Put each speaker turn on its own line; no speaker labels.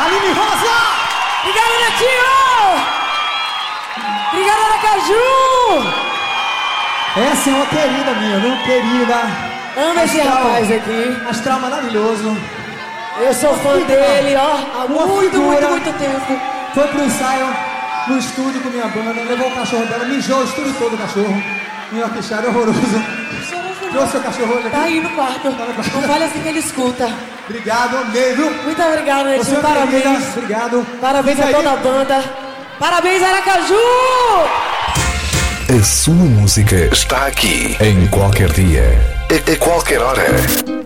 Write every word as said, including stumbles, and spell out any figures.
Aline Rosa!
Obrigada, Netinho! Obrigada, Aracaju!
Essa é uma querida minha, viu? Querida.
Amo esse rapaz aqui.
Astral maravilhoso.
Eu sou fã dele, ó, há
Uma
muito,
figura.
muito, muito tempo.
Foi pro ensaio no estúdio com minha banda, levou o cachorro dela, mijou o estúdio todo o cachorro. Meu queixado horroroso. Trouxe o cachorro hoje aqui.
Tá aí no quarto. Não fale assim que ele escuta.
Obrigado, amei, viu?
Muito obrigado,
Você
Netinho.
é
Parabéns.
querida. Obrigado.
Parabéns
Fica
a toda
aí.
a banda. Parabéns, Aracaju!
A sua música está aqui em qualquer dia, a, a qualquer hora.